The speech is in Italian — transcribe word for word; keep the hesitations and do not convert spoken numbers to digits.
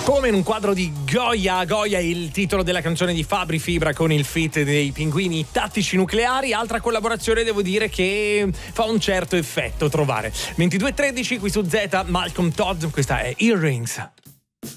Come in un quadro di Goya. Goya è il titolo della canzone di Fabri Fibra con il feat dei Pinguini Tattici Nucleari. Altra collaborazione, devo dire, che fa un certo effetto trovare. ventidue e tredici qui su Z, Malcolm Todd, questa è Earrings.